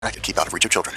to keep out of reach of children.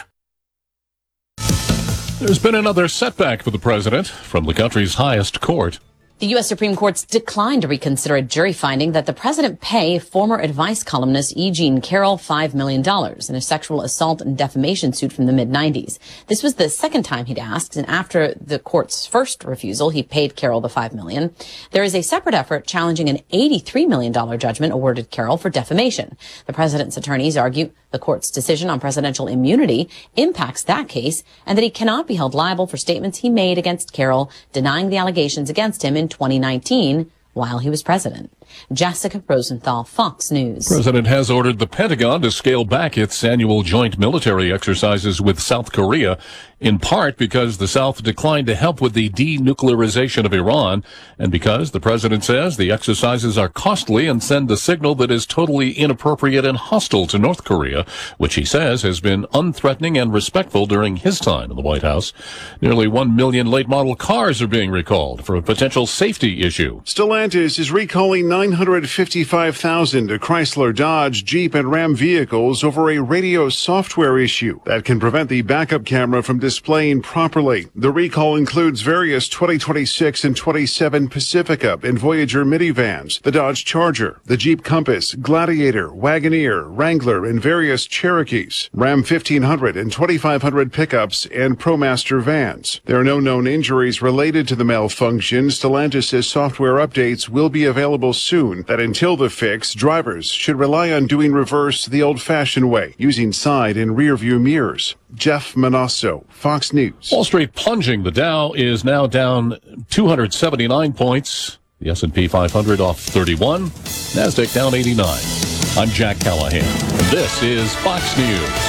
There's been another setback for the president from the country's highest court. The U.S. Supreme Court's declined to reconsider a jury finding that the president pay former advice columnist E. Jean Carroll $5 million in a sexual assault and defamation suit from the mid-90s. This was the second time he'd asked, and after the court's first refusal, he paid Carroll the $5 million. There is a separate effort challenging an $83 million judgment awarded Carroll for defamation. The president's attorneys argue the court's decision on presidential immunity impacts that case and that he cannot be held liable for statements he made against Carroll, denying the allegations against him in 2019 while he was president. Jessica Rosenthal, Fox News. The president has ordered the Pentagon to scale back its annual joint military exercises with South Korea, in part because the South declined to help with the denuclearization of Iran, and because the president says the exercises are costly and send a signal that is totally inappropriate and hostile to North Korea, which he says has been unthreatening and respectful during his time in the White House. Nearly 1 million late-model cars are being recalled for a potential safety issue. Stellantis is recalling 955,000 Chrysler, Dodge, Jeep, and Ram vehicles over a radio software issue that can prevent the backup camera from displaying properly. The recall includes various 2026 and 27 Pacifica and Voyager minivans, the Dodge Charger, the Jeep Compass, Gladiator, Wagoneer, Wrangler, and various Cherokees, Ram 1500 and 2500 pickups, and ProMaster vans. There are no known injuries related to the malfunction. Stellantis says software updates will be available soon, that until the fix, drivers should rely on doing reverse the old-fashioned way, using side and rear view mirrors. Jeff Manasso, Fox News. Wall Street plunging. The Dow is now down 279 points. The S&P 500 off 31. NASDAQ down 89. I'm Jack Callahan, and this is Fox News.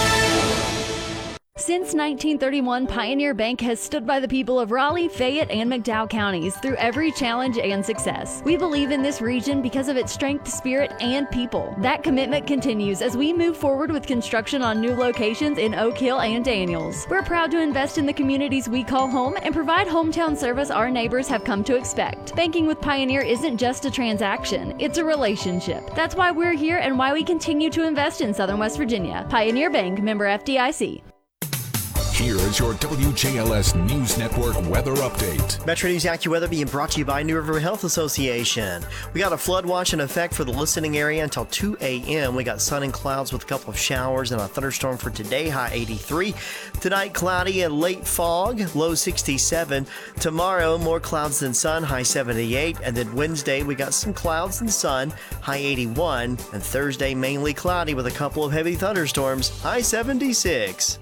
Since 1931, Pioneer Bank has stood by the people of Raleigh, Fayette, and McDowell counties through every challenge and success. We believe in this region because of its strength, spirit, and people. That commitment continues as we move forward with construction on new locations in Oak Hill and Daniels. We're proud to invest in the communities we call home and provide hometown service our neighbors have come to expect. Banking with Pioneer isn't just a transaction, it's a relationship. That's why we're here and why we continue to invest in Southern West Virginia. Pioneer Bank, member FDIC. Here is your WJLS News Network weather update. Metro News AccuWeather being brought to you by New River Health Association. We got a flood watch in effect for the listening area until 2 a.m. We got sun and clouds with a couple of showers and a thunderstorm for today, high 83. Tonight, cloudy and late fog, low 67. Tomorrow, more clouds than sun, high 78. And then Wednesday, we got some clouds and sun, high 81. And Thursday, mainly cloudy with a couple of heavy thunderstorms, high 76.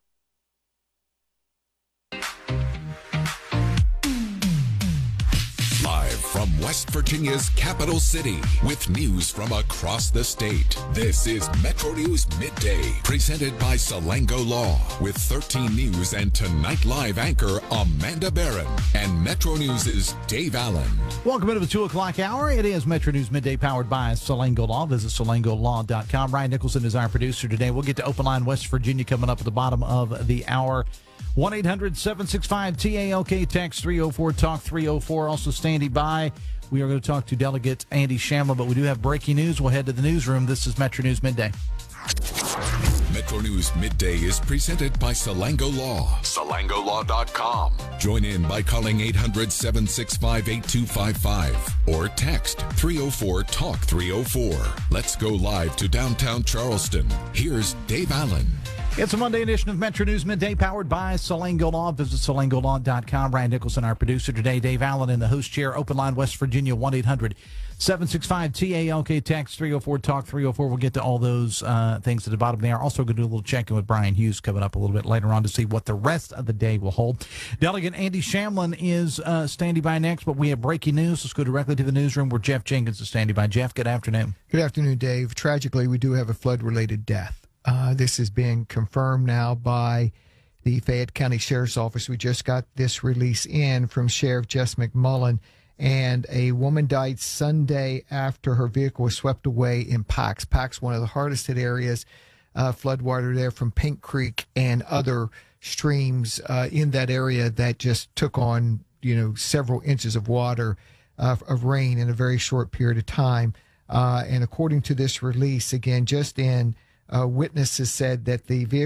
From West Virginia's capital city, with news from across the state, this is Metro News Midday, presented by Salango Law, with 13 News and Tonight Live anchor Amanda Barron and Metro News' Dave Allen. Welcome into the 2 o'clock hour. It is Metro News Midday, powered by Salango Law. Visit salangolaw.com. Ryan Nicholson is our producer today. We'll get to Open Line West Virginia coming up at the bottom of the hour. 1-800-765-TALK, text 304-TALK 304. Also standing by, we are going to talk to Delegate Andy Shamla, but we do have breaking news. We'll head to the newsroom. This is Metro News Midday. Metro News Midday is presented by Salango Law. SalangoLaw.com. Join in by calling 800-765-8255 or text 304-TALK 304. Let's go live to downtown Charleston. Here's Dave Allen. It's a Monday edition of Metro News Midday, powered by Salango Law. Visit salangolaw.com. Ryan Nicholson, our producer today. Dave Allen in the host chair. Open line West Virginia, 1-800-765-TALK, text 304-TALK 304. We'll get to all those things at the bottom there. Also going to do a little check-in with Brian Hughes coming up a little bit later on to see what the rest of the day will hold. Delegate Andy Shamlin is standing by next, but we have breaking news. Let's go directly to the newsroom where Jeff Jenkins is standing by. Jeff, good afternoon. Good afternoon, Dave. Tragically, we do have a flood-related death. This is being confirmed now by the Fayette County Sheriff's Office. We just got this release in from Sheriff Jess McMullen, and a woman died Sunday after her vehicle was swept away in Pax. Pax, one of the hardest hit areas, floodwater there from Pink Creek and other streams in that area that just took on, several inches of water, of rain in a very short period of time. And according to this release, again, just in Witnesses said that the vehicle